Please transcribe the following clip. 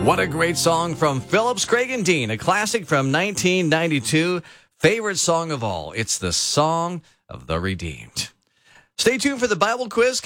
What a great song from Phillips, Craig, and Dean, a classic from 1992. Favorite song of all. It's the Song of the Redeemed. Stay tuned for the Bible quiz.